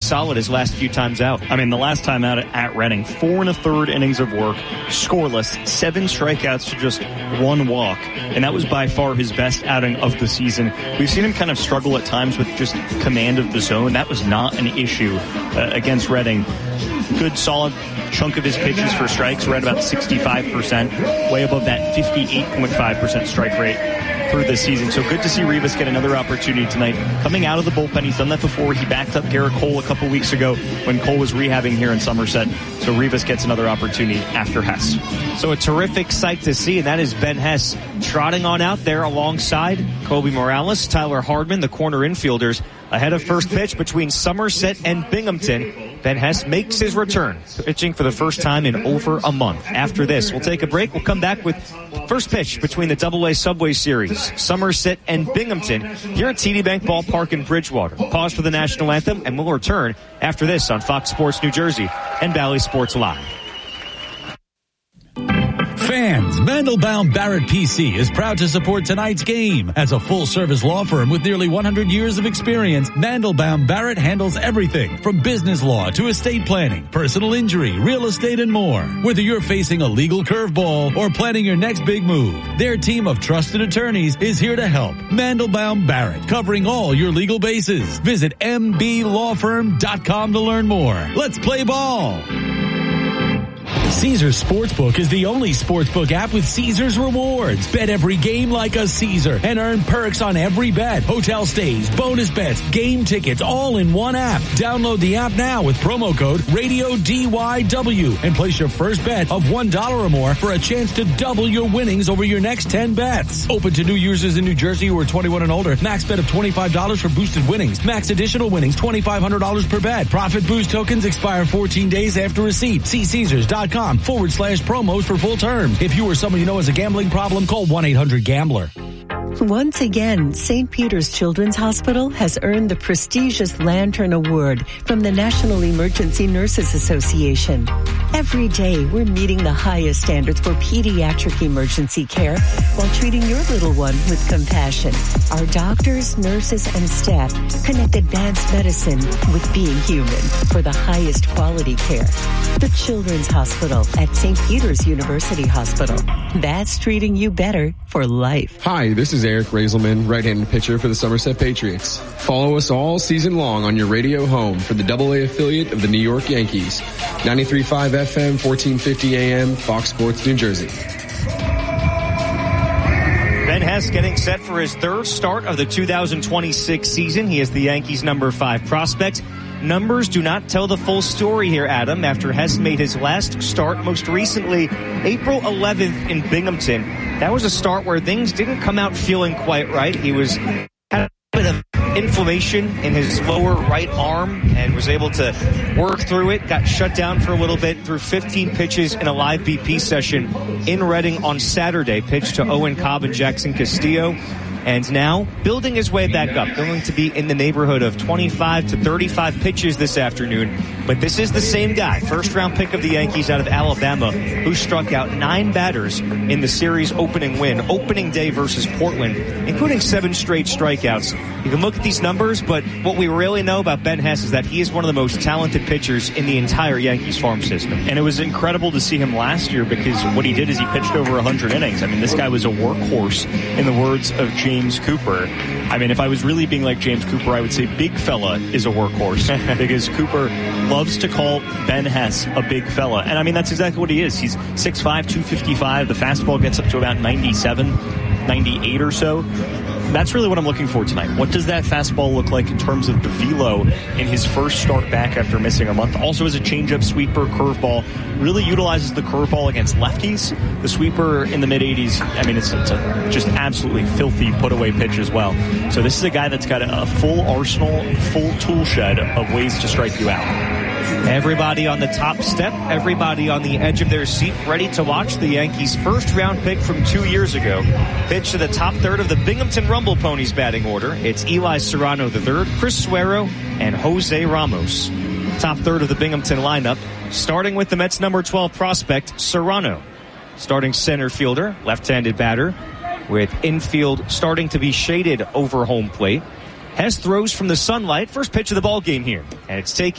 solid his last few times out. I mean, the last time out at Reading, 4 1/3 innings of work, scoreless, 7 strikeouts to just 1 walk, and that was by far his best outing of the season. We've seen him kind of struggle at times with just command of the zone. That was not an issue against Reading. Good, solid chunk of his pitches for strikes, right about 65%, way above that 58.5% strike rate through this season. So good to see Rivas get another opportunity tonight. Coming out of the bullpen, he's done that before. He backed up Garrett Cole a couple weeks ago when Cole was rehabbing here in Somerset. So Rivas gets another opportunity after Hess. So a terrific sight to see, and that is Ben Hess trotting on out there alongside Kobe Morales, Tyler Hardman, the corner infielders, ahead of first pitch between Somerset and Binghamton. Ben Hess makes his return, pitching for the first time in over a month. After this, we'll take a break. We'll come back with first pitch between the AA Subway Series, Somerset and Binghamton, here at TD Bank Ballpark in Bridgewater. Pause for the national anthem, and we'll return after this on Fox Sports New Jersey and Bally Sports Live. Fans, Mandelbaum Barrett PC is proud to support tonight's game. As a full-service law firm with nearly 100 years of experience, Mandelbaum Barrett handles everything from business law to estate planning, personal injury, real estate, and more. Whether you're facing a legal curveball or planning your next big move, their team of trusted attorneys is here to help. Mandelbaum Barrett, covering all your legal bases. Visit mblawfirm.com to learn more. Let's play ball. Caesars Sportsbook is the only sportsbook app with Caesars rewards. Bet every game like a Caesar and earn perks on every bet. Hotel stays, bonus bets, game tickets, all in one app. Download the app now with promo code RADIODYW and place your first bet of $1 or more for a chance to double your winnings over your next 10 bets. Open to new users in New Jersey who are 21 and older. Max bet of $25 for boosted winnings. Max additional winnings, $2,500 per bet. Profit boost tokens expire 14 days after receipt. See Caesars.com/promos for full terms. If you or someone you know has a gambling problem, call 1-800-GAMBLER. Once again, St. Peter's Children's Hospital has earned the prestigious Lantern Award from the National Emergency Nurses Association. Every day, we're meeting the highest standards for pediatric emergency care while treating your little one with compassion. Our doctors, nurses, and staff connect advanced medicine with being human for the highest quality care. The Children's Hospital at St. Peter's University Hospital. That's treating you better for life. Hi, this is Eric Raiselman, right-handed pitcher for the Somerset Patriots. Follow us all season long on your radio home for the AA affiliate of the New York Yankees. 93.5 FM, 1450 AM, Fox Sports New Jersey. Ben Hess getting set for his third start of the 2026 season. He is the Yankees' number 5 prospect. Numbers do not tell the full story here, Adam, after Hess made his last start most recently April 11th in Binghamton. That was a start where things didn't come out feeling quite right. He had a bit of inflammation in his lower right arm and was able to work through it. Got shut down for a little bit, threw 15 pitches in a live BP session in Reading on Saturday. Pitched to Owen Cobb and Jackson Castillo. And now, building his way back up, going to be in the neighborhood of 25 to 35 pitches this afternoon. But this is the same guy, first-round pick of the Yankees out of Alabama, who struck out 9 batters in the series opening win, opening day versus Portland, including 7 straight strikeouts. You can look at these numbers, but what we really know about Ben Hess is that he is one of the most talented pitchers in the entire Yankees farm system. And it was incredible to see him last year because what he did is he pitched over 100 innings. I mean, this guy was a workhorse, in the words of James Cooper. I mean, if I was really being like James Cooper, I would say big fella is a workhorse because Cooper loves to call Ben Hess a big fella. And I mean, that's exactly what he is. He's 6'5", 255. The fastball gets up to about 97, 98 or so. That's really what I'm looking for tonight. What does that fastball look like in terms of the velo in his first start back after missing a month? Also as a changeup, sweeper, curveball. Really utilizes the curveball against lefties. The sweeper in the mid-80s, I mean, it's a just absolutely filthy put-away pitch as well. So this is a guy that's got a full arsenal, full tool shed of ways to strike you out. Everybody on the top step, everybody on the edge of their seat, ready to watch the Yankees' first-round pick from 2 years ago. Pitch to the top third of the Binghamton Rumble Ponies batting order. It's Eli Serrano III, Chris Suero, and Jose Ramos. Top third of the Binghamton lineup, starting with the Mets' number 12 prospect, Serrano. Starting center fielder, left-handed batter, with infield starting to be shaded over home plate. Hess throws from the sunlight. First pitch of the ball game here, and it's taken